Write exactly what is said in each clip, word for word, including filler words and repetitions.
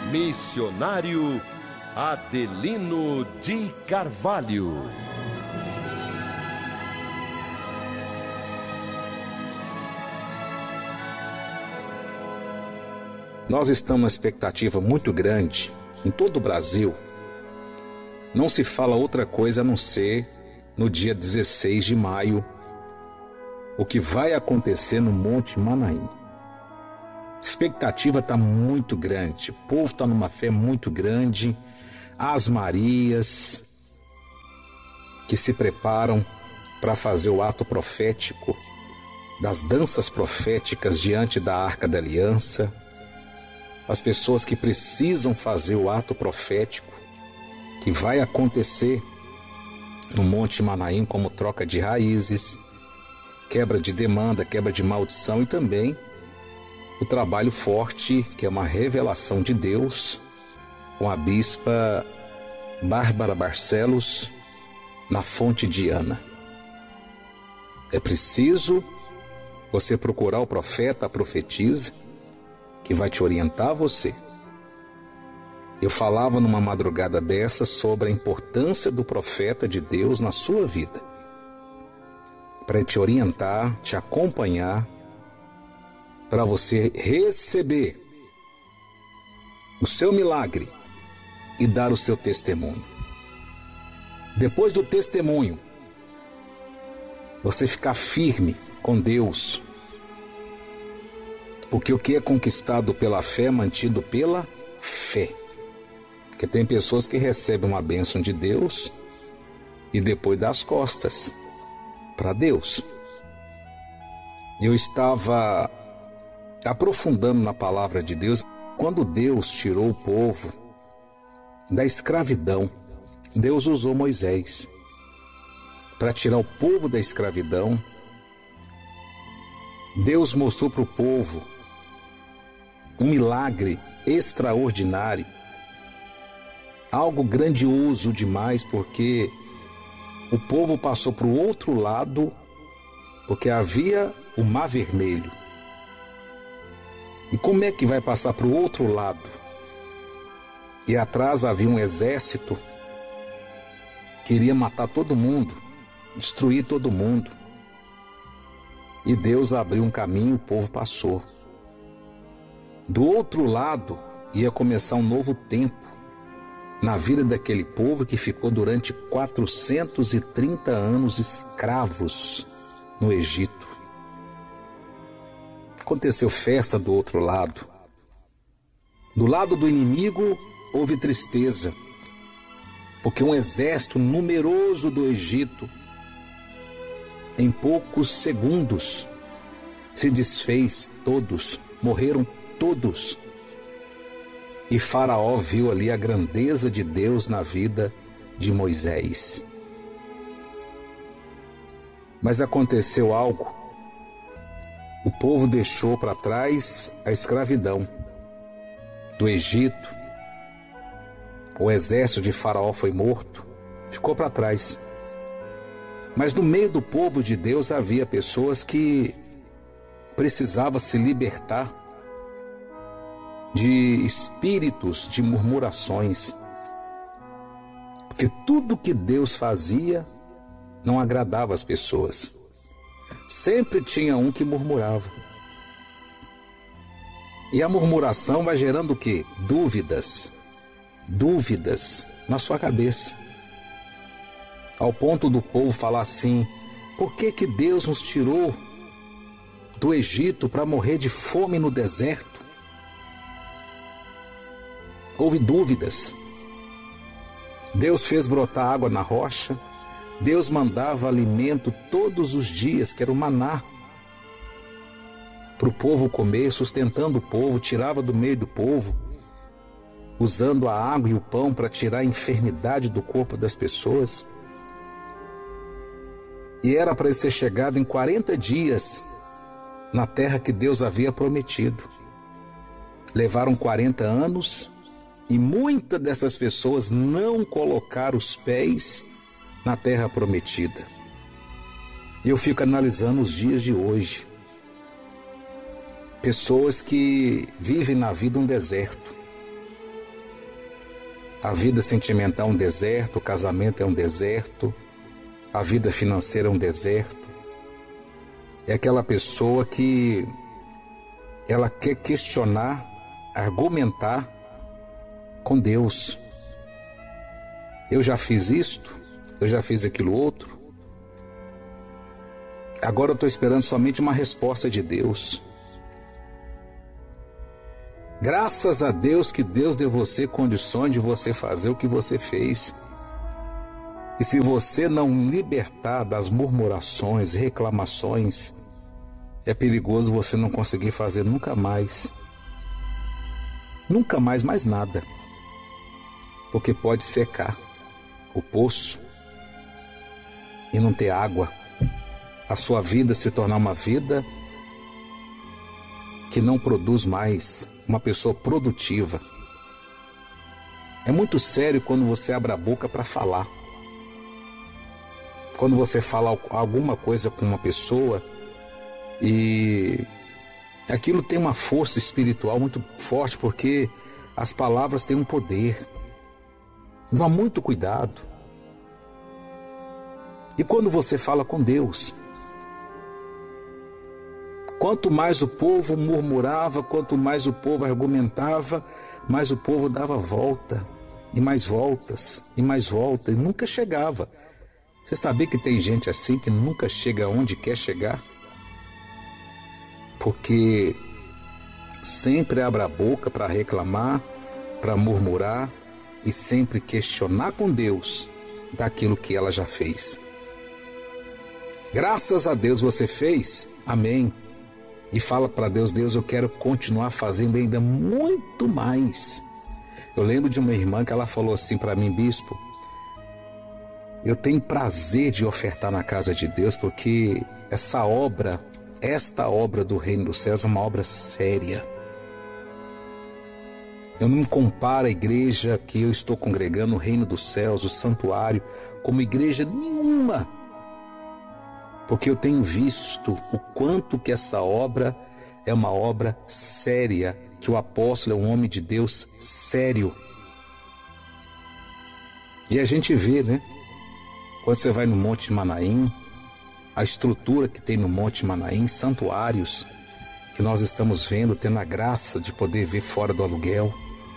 Missionário Adelino de Carvalho. Nós estamos numa expectativa muito grande em todo o Brasil. Não se fala outra coisa a não ser no dia dezesseis de maio, o que vai acontecer no Monte Manaim. A expectativa está muito grande, o povo está numa fé muito grande, as Marias que se preparam para fazer o ato profético das danças proféticas diante da Arca da Aliança, as pessoas que precisam fazer o ato profético que vai acontecer no Monte Manaim, como troca de raízes, quebra de demanda, quebra de maldição, e também o trabalho forte, que é uma revelação de Deus, com a bispa Bárbara Barcelos, na Fonte de Ana. É preciso você procurar o profeta, a profetisa, que vai te orientar a você. Eu falava numa madrugada dessa sobre a importância do profeta de Deus na sua vida, para te orientar, te acompanhar, para você receber o seu milagre e dar o seu testemunho. Depois do testemunho, você ficar firme com Deus, porque o que é conquistado pela fé é mantido pela fé. Porque tem pessoas que recebem uma bênção de Deus e depois dá as costas para Deus. Eu estava aprofundando na palavra de Deus. Quando Deus tirou o povo da escravidão, Deus usou Moisés para tirar o povo da escravidão. Deus mostrou para o povo um milagre extraordinário, algo grandioso demais, porque o povo passou para o outro lado, porque havia o Mar Vermelho. E como é que vai passar para o outro lado? E atrás havia um exército que iria matar todo mundo, destruir todo mundo. E Deus abriu um caminho, o povo passou. Do outro lado ia começar um novo tempo na vida daquele povo que ficou durante quatrocentos e trinta anos escravos no Egito. Aconteceu festa do outro lado. Do lado do inimigo houve tristeza, porque um exército numeroso do Egito, em poucos segundos, se desfez todos, morreram todos. E Faraó viu ali a grandeza de Deus na vida de Moisés. Mas aconteceu algo. O povo deixou para trás a escravidão do Egito. O exército de Faraó foi morto, ficou para trás. Mas no meio do povo de Deus havia pessoas que precisavam se libertar de espíritos de murmurações, porque tudo que Deus fazia não agradava as pessoas. Sempre tinha um que murmurava. E a murmuração vai gerando o quê? Dúvidas. Dúvidas na sua cabeça. Ao ponto do povo falar assim: por que que Deus nos tirou do Egito para morrer de fome no deserto? Houve dúvidas. Deus fez brotar água na rocha. Deus mandava alimento todos os dias, que era o maná, para o povo comer, sustentando o povo, tirava do meio do povo, usando a água e o pão para tirar a enfermidade do corpo das pessoas. E era para eles ter chegado em quarenta dias na terra que Deus havia prometido. Levaram quarenta anos e muitas dessas pessoas não colocaram os pés na terra prometida. E eu fico analisando os dias de hoje. Pessoas que vivem na vida um deserto. A vida sentimental é um deserto, o casamento é um deserto, a vida financeira é um deserto. É aquela pessoa que ela quer questionar, argumentar com Deus. Eu já fiz isto, eu já fiz aquilo outro. Agora eu estou esperando somente uma resposta de Deus. Graças a Deus que Deus deu você condições de você fazer o que você fez. E se você não libertar das murmurações, reclamações, é perigoso você não conseguir fazer nunca mais. Nunca mais mais nada. Porque pode secar o poço e não ter água. A sua vida se tornar uma vida que não produz mais, uma pessoa produtiva. É muito sério quando você abre a boca para falar. Quando você fala alguma coisa com uma pessoa e aquilo tem uma força espiritual muito forte, porque as palavras têm um poder. Toma muito cuidado. E quando você fala com Deus, quanto mais o povo murmurava, quanto mais o povo argumentava, mais o povo dava volta, e mais voltas, e mais voltas, e nunca chegava. Você sabia que tem gente assim que nunca chega onde quer chegar? Porque sempre abre a boca para reclamar, para murmurar e sempre questionar com Deus daquilo que ela já fez. Graças a Deus você fez, amém. E fala para Deus, Deus, eu quero continuar fazendo ainda muito mais. Eu lembro de uma irmã que ela falou assim para mim, bispo, eu tenho prazer de ofertar na casa de Deus, porque essa obra, esta obra do Reino dos Céus é uma obra séria. Eu não comparo a igreja que eu estou congregando, o Reino dos Céus, o santuário, como igreja nenhuma. Porque eu tenho visto o quanto que essa obra é uma obra séria, que o apóstolo é um homem de Deus sério. E a gente vê, né? Quando você vai no Monte Manaim, a estrutura que tem no Monte Manaim, santuários que nós estamos vendo, tendo a graça de poder ver fora do aluguel.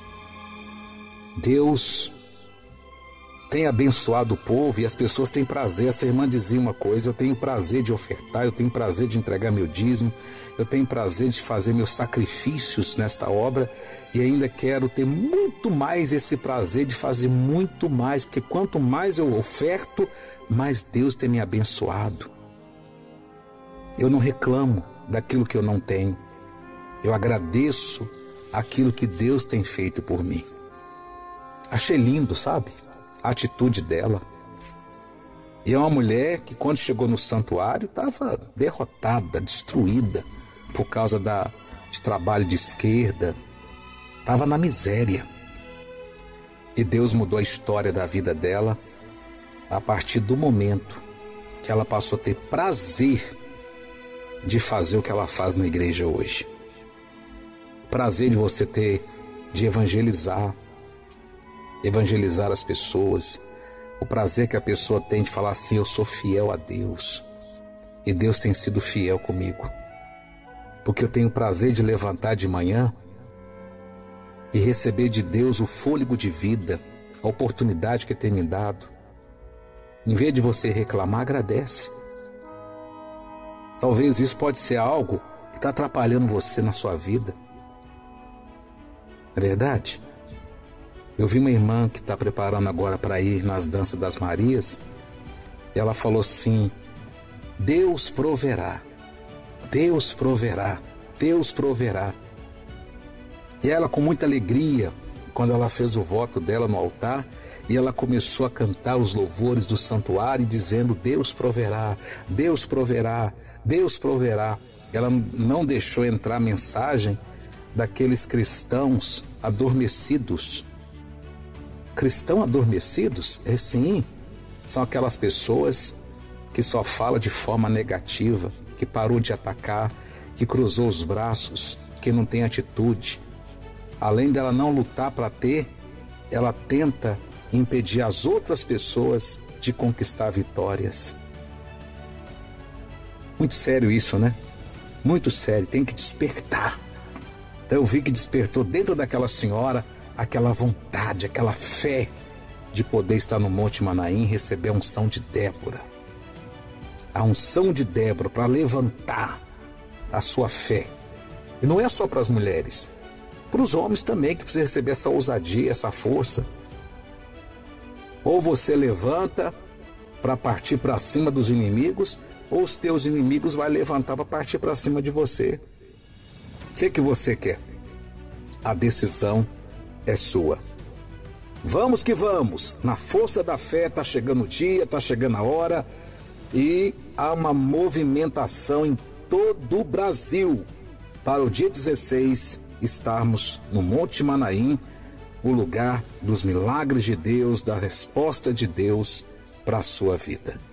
Deus tem abençoado o povo e as pessoas têm prazer. Essa irmã dizia uma coisa, eu tenho prazer de ofertar, eu tenho prazer de entregar meu dízimo, eu tenho prazer de fazer meus sacrifícios nesta obra e ainda quero ter muito mais esse prazer de fazer muito mais, porque quanto mais eu oferto, mais Deus tem me abençoado. Eu não reclamo daquilo que eu não tenho, eu agradeço aquilo que Deus tem feito por mim. Achei lindo, sabe? A atitude dela. E é uma mulher que quando chegou no santuário estava derrotada, destruída por causa da, de trabalho de esquerda, estava na miséria. E Deus mudou a história da vida dela a partir do momento que ela passou a ter prazer de fazer o que ela faz na igreja hoje. Prazer de você ter, de evangelizar, evangelizar as pessoas, o prazer que a pessoa tem de falar assim, eu sou fiel a Deus e Deus tem sido fiel comigo, porque eu tenho prazer de levantar de manhã e receber de Deus o fôlego de vida, a oportunidade que tem me dado. Em vez de você reclamar, agradece. Talvez isso pode ser algo que está atrapalhando você na sua vida. É verdade? Eu vi uma irmã que está preparando agora para ir nas danças das Marias. Ela falou assim, Deus proverá, Deus proverá, Deus proverá. E ela com muita alegria, quando ela fez o voto dela no altar, e ela começou a cantar os louvores do santuário, dizendo, Deus proverá, Deus proverá, Deus proverá. Ela não deixou entrar a mensagem daqueles cristãos adormecidos. Cristãos adormecidos? É sim, são aquelas pessoas que só falam de forma negativa, que parou de atacar, que cruzou os braços, que não tem atitude. Além dela não lutar para ter, ela tenta impedir as outras pessoas de conquistar vitórias. Muito sério isso, né? Muito sério, tem que despertar. Então eu vi que despertou dentro daquela senhora aquela vontade, aquela fé de poder estar no Monte Manaim e receber a unção de Débora. A unção de Débora para levantar a sua fé. E não é só para as mulheres, para os homens também, que precisam receber essa ousadia, essa força. Ou você levanta para partir para cima dos inimigos, ou os teus inimigos vai levantar para partir para cima de você. O que que você quer? A decisão é sua. Vamos que vamos, na força da fé, está chegando o dia, está chegando a hora, e há uma movimentação em todo o Brasil para o dia dezesseis estarmos no Monte Manaim, o lugar dos milagres de Deus, da resposta de Deus para a sua vida.